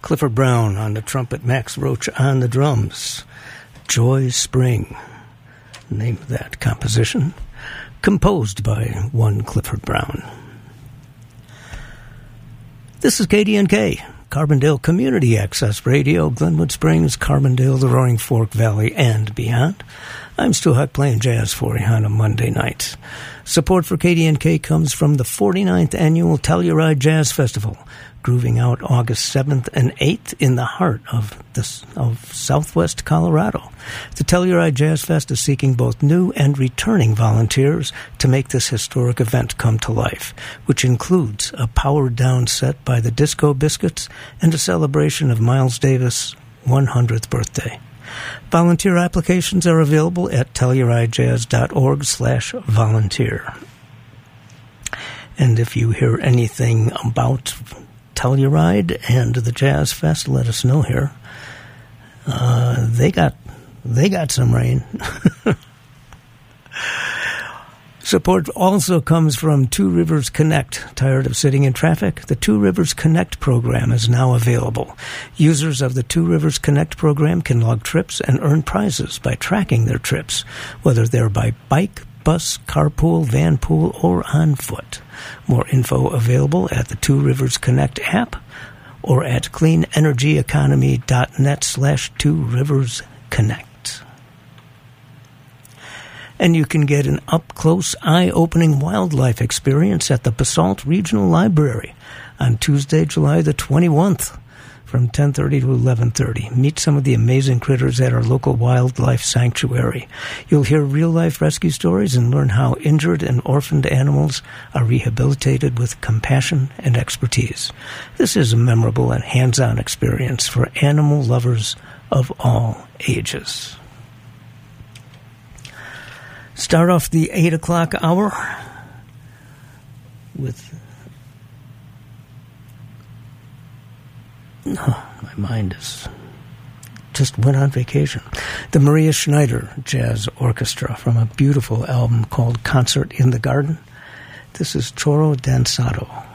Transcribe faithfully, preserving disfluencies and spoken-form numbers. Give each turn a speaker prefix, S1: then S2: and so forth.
S1: Clifford Brown on the trumpet, Max Roach on the drums. Joy Spring, name of that composition, composed by one Clifford Brown. This is K D N K, Carbondale Community Access Radio, Glenwood Springs, Carbondale, the Roaring Fork Valley, and beyond. I'm Stu Huck playing jazz for you on a Monday night. Support for K D N K comes from the forty-ninth Annual Telluride Jazz Festival, grooving out August seventh and eighth in the heart of, the, of southwest Colorado. The Telluride Jazz Fest is seeking both new and returning volunteers to make this historic event come to life, which includes a powered-down set by the Disco Biscuits and a celebration of Miles Davis' one hundredth birthday. Volunteer applications are available at telluridejazz.org slash volunteer. And if you hear anything about Telluride and the Jazz Fest, let us know here. Uh, they got they got some rain. Support also comes from Two Rivers Connect. Tired of sitting in traffic? The Two Rivers Connect program is now available. Users of the Two Rivers Connect program can log trips and earn prizes by tracking their trips, whether they're by bike, bus, carpool, vanpool, or on foot. More info available at the Two Rivers Connect app or at cleanenergyeconomy.net slash Two Rivers Connect. And you can get an up-close, eye-opening wildlife experience at the Basalt Regional Library on Tuesday, July the twenty-first from ten thirty to eleven thirty. Meet some of the amazing critters at our local wildlife sanctuary. You'll hear real-life rescue stories and learn how injured and orphaned animals are rehabilitated with compassion and expertise. This is a memorable and hands-on experience for animal lovers of all ages. Start off the eight o'clock hour with... Oh, my mind is... just went on vacation. The Maria Schneider Jazz Orchestra from a beautiful album called Concert in the Garden. This is Choro Danzado.